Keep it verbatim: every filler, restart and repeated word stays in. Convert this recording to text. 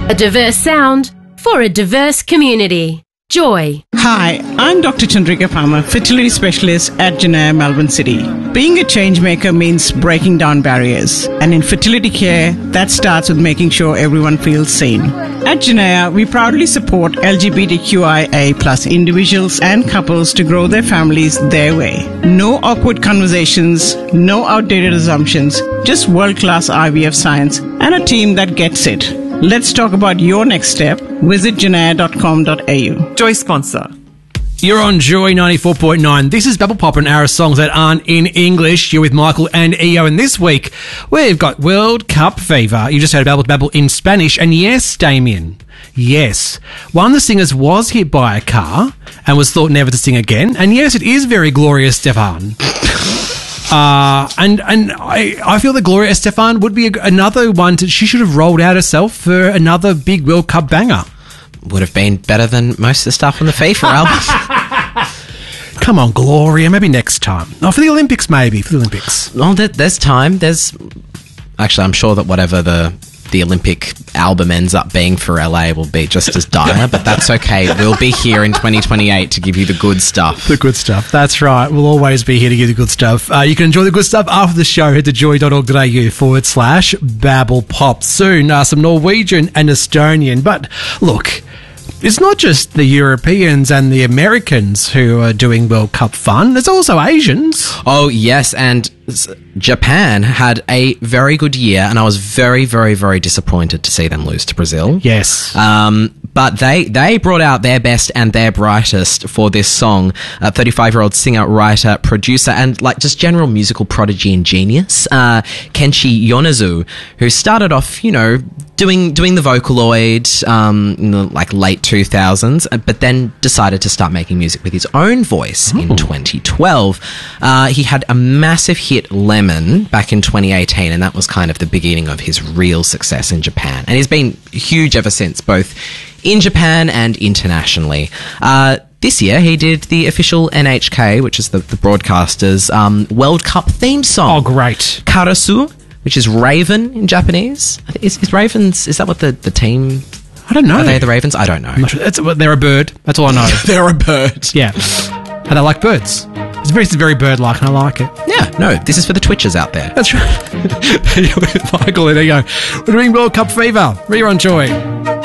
A diverse sound for a diverse community. Joy. Hi, I'm Doctor Chandrika Palmer, fertility specialist at Janaya, Melbourne City. Being a change maker means breaking down barriers. And in fertility care, that starts with making sure everyone feels seen. At Janaya, we proudly support L G B T Q I A plus individuals and couples to grow their families their way. No awkward conversations, no outdated assumptions, just world-class I V F science and a team that gets it. Let's talk about your next step. Visit janaya dot com dot a u. Joy sponsor. You're on Joy ninety-four point nine. This is Babble Pop and our songs that aren't in English. You're with Michael and E O, and this week we've got World Cup fever. You just heard Babble Babble in Spanish, and yes, Damien, yes, one of the singers was hit by a car and was thought never to sing again, and yes, it is very Gloria Estefan. Uh, and and I, I feel that Gloria Estefan would be a, another one to, she should have rolled out herself for another big World Cup banger. Would have been better than most of the stuff on the FIFA album. Come on, Gloria, maybe next time. Oh, for the Olympics, maybe, for the Olympics. Well, there, there's time. There's Actually, I'm sure that whatever the the Olympic album ends up being for L A will be just as dire, but that's okay. We'll be here in twenty twenty-eight to give you the good stuff. The good stuff. That's right. We'll always be here to give you the good stuff. Uh, you can enjoy the good stuff after the show. Head to joy.org.au forward slash babble pop. Soon, uh, some Norwegian and Estonian. But look, it's not just the Europeans and the Americans who are doing World Cup fun. There's also Asians. Oh, yes, and Japan had a very good year, and I was very, very, very disappointed to see them lose to Brazil. Yes. Um, but they, they brought out their best and their brightest for this song. A thirty-five-year-old singer, writer, producer, and like just general musical prodigy and genius, uh, Kenshi Yonezu, who started off, you know, doing doing the Vocaloid um, in the like late two thousands, but then decided to start making music with his own voice oh. in twenty twelve. Uh, he had a massive hit, Lemon, back in twenty eighteen, and that was kind of the beginning of his real success in Japan. And he's been huge ever since, both in Japan and internationally. Uh, this year, he did the official N H K, which is the, the broadcaster's um, World Cup theme song. Oh, great. Karasu, which is Raven in Japanese. Is, is Ravens, is that what the, the team... I don't know. Are they the Ravens? I don't know. I'm not sure. It's, they're a bird. That's all I know. They're a bird. Yeah. And I like birds. It's very, it's very bird-like, and I like it. Yeah, no, this is for the Twitchers out there. That's right. Michael, there you go. We're doing World Cup fever. We're on Joy.